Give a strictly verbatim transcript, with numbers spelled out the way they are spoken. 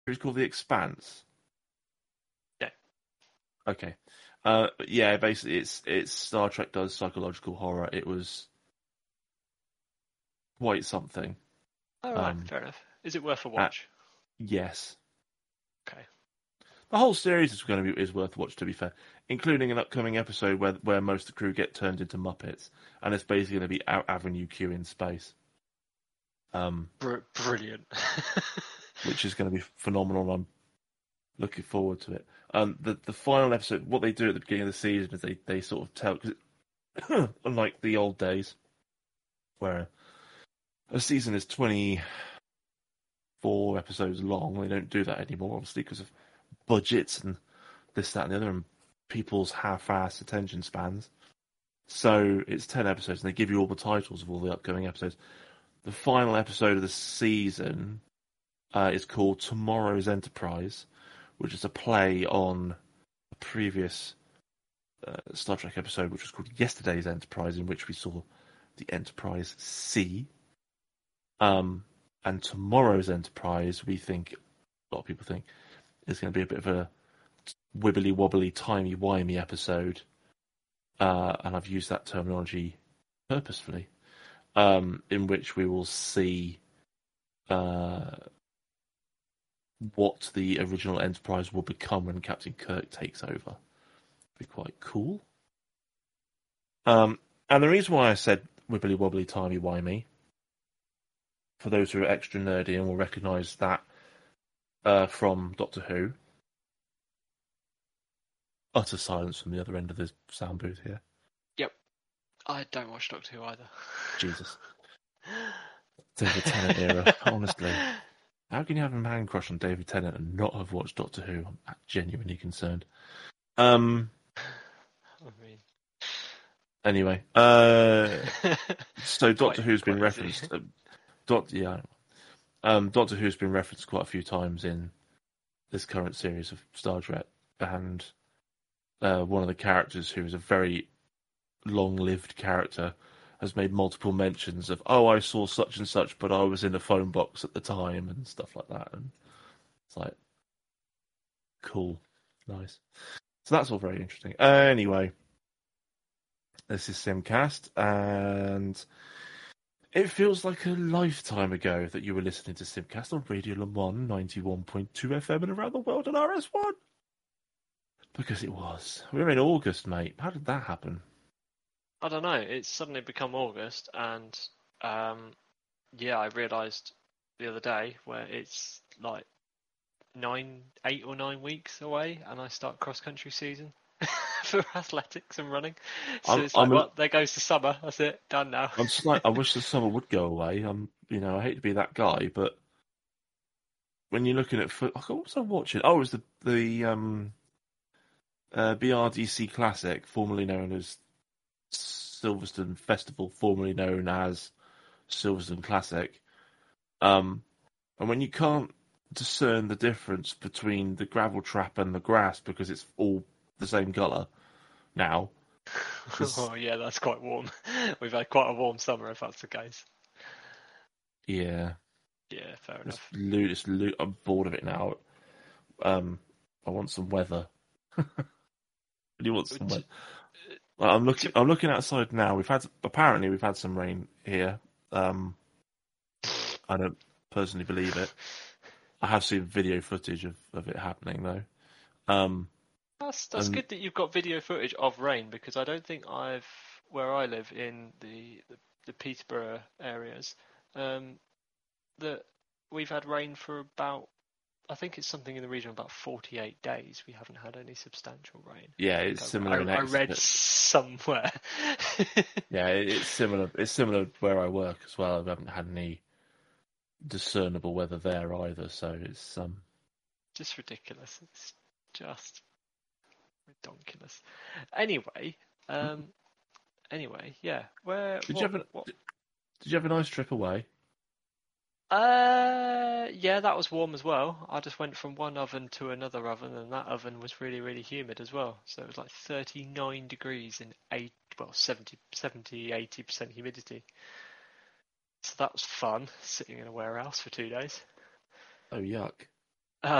series called The Expanse? Yeah. Okay. Uh, yeah, basically, it's it's Star Trek does psychological horror. It was quite something. All right, Um, fair enough. Is it worth a uh, watch? yes, Okay. the whole series is going to be is worth watch. To be fair, including an upcoming episode where where most of the crew get turned into Muppets, and it's basically going to be Out Avenue Q in space. Um, Br- brilliant. which is going to be phenomenal. And I'm looking forward to it. Um, the the final episode, what they do at the beginning of the season is they, they sort of tell, cause unlike the old days, where a season is twenty-four episodes long, they don't do that anymore, obviously, because of budgets and this, that, and the other, and people's half-assed attention spans. So it's ten episodes, and they give you all the titles of all the upcoming episodes. The final episode of the season uh, is called Tomorrow's Enterprise, which is a play on a previous uh, Star Trek episode, which was called Yesterday's Enterprise, in which we saw the Enterprise C. Um, and tomorrow's Enterprise, we think, a lot of people think, is going to be a bit of a wibbly wobbly, timey wimey episode. Uh, and I've used that terminology purposefully, um, in which we will see uh, what the original Enterprise will become when Captain Kirk takes over. Be quite cool. Um, and the reason why I said wibbly wobbly, timey wimey, for those who are extra nerdy and will recognise that uh, from Doctor Who. Utter silence from the other end of the sound booth here. Yep. I don't watch Doctor Who either. Jesus. David Tennant era, honestly. How can you have a man crush on David Tennant and not have watched Doctor Who? I'm genuinely concerned. Um. I mean, Anyway, uh, so Doctor quite, Who's been quite easy. referenced. Uh, Doctor, yeah, um, Doctor Who's been referenced quite a few times in this current series of Star Trek, and uh, one of the characters who is a very long-lived character has made multiple mentions of, oh, I saw such and such, but I was in a phone box at the time and stuff like that. And it's like, cool, nice. So that's all very interesting. Uh, anyway, this is Simcast, and it feels like a lifetime ago that you were listening to Simcast on Radio Le Mans ninety-one point two F M and around the world on R S one. Because it was. We were in August, mate. How did that happen? I don't know. It's suddenly become August, and um, yeah, I realised the other day where it's like nine, eight or nine weeks away, and I start cross country season for athletics and running. So I'm, it's like, I'm, a, well, there goes the summer. That's it, done now. I'm just like, I wish the summer would go away. I'm, you know, I hate to be that guy, but when you're looking at foot, what was I watching? Oh, it was the the um, uh, B R D C Classic, formerly known as Silverstone Festival, formerly known as Silverstone Classic. Um, and when you can't discern the difference between the gravel trap and the grass because it's all the same colour now. Oh yeah, that's quite warm. We've had quite a warm summer, if that's the case. Yeah, Yeah, fair it's enough. lo- it's lo- I'm bored of it now. Um, I want some weather. really want some weather. Well, I'm looking. I'm looking outside now. We've had apparently we've had some rain here. Um, I don't personally believe it. I have seen video footage of, of it happening though. Um, That's that's and good that you've got video footage of rain, because I don't think I've, where I live in the the, the Peterborough areas, um, that we've had rain for about, I think it's something in the region of about forty-eight days. We haven't had any substantial rain. yeah, I it's think I, similar in I, I read Exeter. somewhere. Yeah, it- it's similar. It's similar where I work as well. I haven't had any discernible weather there either. So it's um. Just ridiculous. It's just ridiculous. Anyway, um, anyway, yeah. Where? Did you What? have a What? Did you have a nice trip away? Uh, yeah, that was warm as well. I just went from one oven to another oven, and that oven was really, really humid as well. So it was like thirty-nine degrees and eight, well, seventy, seventy, eighty percent humidity. So that was fun, sitting in a warehouse for two days. Oh yuck!